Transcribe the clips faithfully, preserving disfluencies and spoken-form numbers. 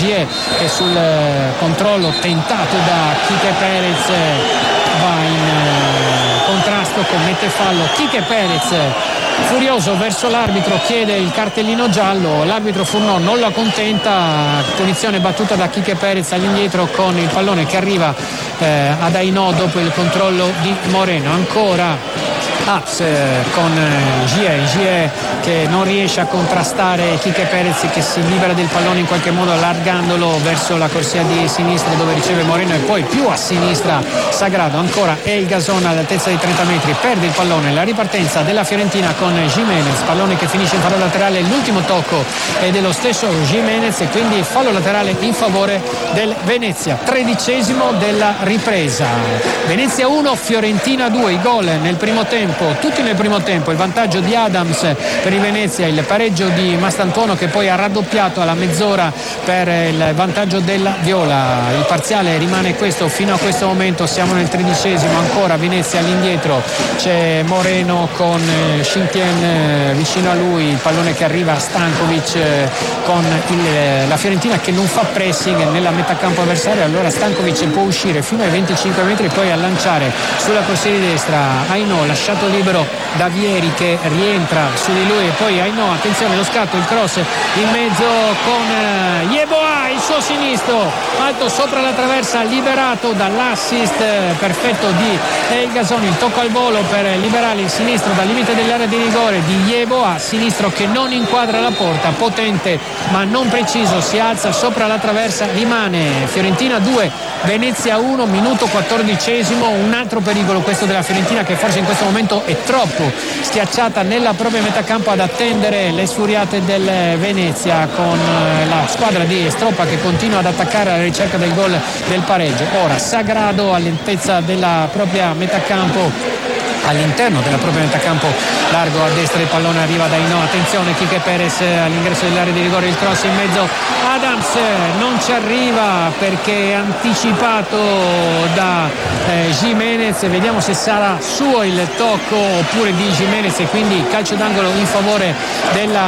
Gie che sul controllo tentato da Quique Perez va in contrasto, commette fallo. Quique Perez furioso verso l'arbitro, chiede il cartellino giallo, l'arbitro Furnon non la contenta, punizione battuta da Quique Perez all'indietro con il pallone che arriva eh, ad Ainò dopo il controllo di Moreno. Ancora Aps eh, con eh, Gie, Gie che non riesce a contrastare Quique Perez, che si libera del pallone in qualche modo allargandolo verso la corsia di sinistra dove riceve Moreno, e poi più a sinistra Sagrado. Ancora El Gason all'altezza di trenta metri, perde il pallone, la ripartenza della Fiorentina con Giménez, pallone che finisce in fallo laterale, l'ultimo tocco è dello stesso Giménez e quindi fallo laterale in favore del Venezia. Tredicesimo della ripresa, Venezia uno Fiorentina due, i gol nel primo tempo, tutti nel primo tempo, il vantaggio di Adams per il Venezia, il pareggio di Mastantuono che poi ha raddoppiato alla mezz'ora per il vantaggio della Viola. Il parziale rimane questo fino a questo momento, siamo nel tredicesimo, ancora Venezia all'indietro, c'è Moreno con Shintian vicino a lui, il pallone che arriva a Stankovic con il, la Fiorentina che non fa pressing nella metà campo avversaria, allora Stankovic può uscire fino ai venticinque metri, poi a lanciare sulla corsia di destra Ainò, lasciato libero da Vieri che rientra su di lui, e poi Ainò, attenzione lo scatto, il cross in mezzo con Yeboah, il suo sinistro alto sopra la traversa, liberato dall'assist perfetto di El Gason, il tocco al volo per liberare il sinistro dal limite dell'area di rigore di Yeboah, sinistro che non inquadra la porta, potente ma non preciso, si alza sopra la traversa, rimane Fiorentina due Venezia uno, minuto quattordicesimo, un altro pericolo questo della Fiorentina che forse in questo momento è troppo schiacciata nella propria metà campo ad attendere le sfuriate del Venezia, con la squadra di Stroppa che continua ad attaccare alla ricerca del gol del pareggio. Ora Sagrado all'altezza della propria metà campo, all'interno della propria metà campo, largo a destra, il pallone arriva da Ainò, attenzione Quique Perez all'ingresso dell'area di rigore, il cross in mezzo, Adams non ci arriva perché è anticipato da eh, Giménez, vediamo se sarà suo il tocco oppure di Giménez e quindi calcio d'angolo in favore della,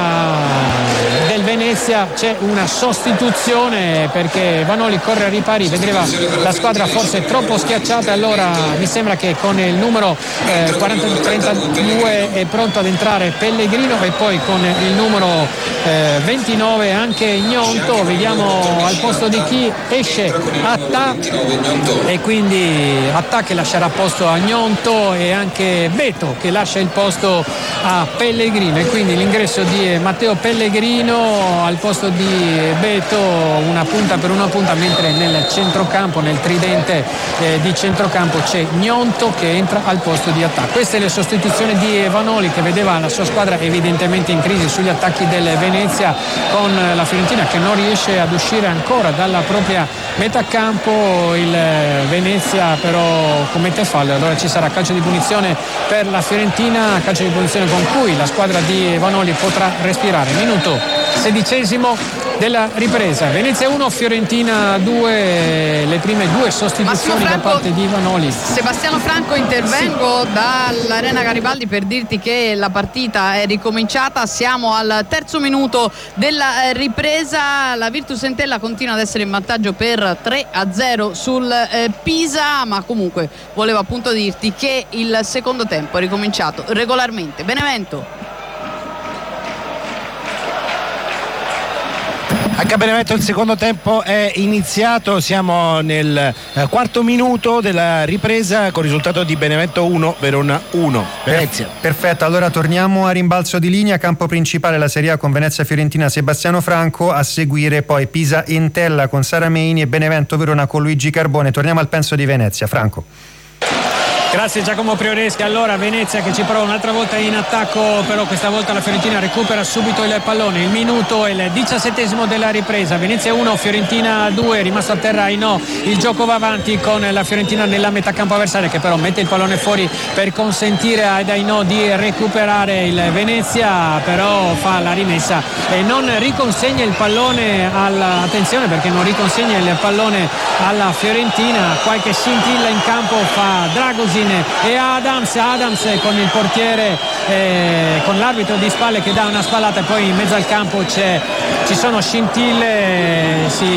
del Venezia. C'è una sostituzione perché Vanoli corre a ripari, vedeva la squadra forse troppo schiacciata, allora mi sembra che con il numero eh, quaranta trentadue è pronto ad entrare Pellegrino e poi con il numero eh, ventinove anche Gnonto, vediamo al posto di chi esce Attà e quindi Attà che lascerà posto a Gnonto e anche Beto che lascia il posto a Pellegrino, e quindi l'ingresso di Matteo Pellegrino al posto di Beto, una punta per una punta, mentre nel centrocampo, nel tridente eh, di centrocampo c'è Gnonto che entra al posto di Attà. Queste le sostituzioni di Vanoli che vedeva la sua squadra evidentemente in crisi sugli attacchi del Venezia, con la Fiorentina che non riesce ad uscire ancora dalla propria metà campo. Il Venezia però commette fallo, allora ci sarà calcio di punizione per la Fiorentina, calcio di punizione con cui la squadra di Vanoli potrà respirare. Minuto sedicesimo della ripresa, Venezia uno Fiorentina due, le prime due sostituzioni Franco, da parte di Vanoli. Sebastiano Franco, intervengo sì. dall'Arena Garibaldi per dirti che la partita è ricominciata, siamo al terzo minuto della ripresa, la Virtus Entella continua ad essere in vantaggio per tre a zero sul eh, Pisa, ma comunque volevo appunto dirti che il secondo tempo è ricominciato regolarmente. Benevento. Anche a Benevento il secondo tempo è iniziato, siamo nel eh, quarto minuto della ripresa con risultato di Benevento uno, Verona uno. Venezia. Perfetto, allora torniamo a rimbalzo di linea, campo principale la Serie A con Venezia Fiorentina Sebastiano Franco, a seguire poi Pisa Entella con Sara Meini e Benevento Verona con Luigi Carbone. Torniamo al penso di Venezia, Franco. Grazie Giacomo Prioreschi. Allora Venezia che ci prova un'altra volta in attacco, però questa volta la Fiorentina recupera subito il pallone. Il minuto è il diciassettesimo della ripresa, Venezia uno Fiorentina due, rimasto a terra Ainò, il gioco va avanti con la Fiorentina nella metà campo avversaria che però mette il pallone fuori per consentire ad Ainò di recuperare. Il Venezia però fa la rimessa e non riconsegna il pallone alla, attenzione perché non riconsegna il pallone alla Fiorentina, qualche scintilla in campo fa Dragosin e Adams, Adams con il portiere eh, con l'arbitro di spalle che dà una spallata e poi in mezzo al campo c'è, ci sono scintille, si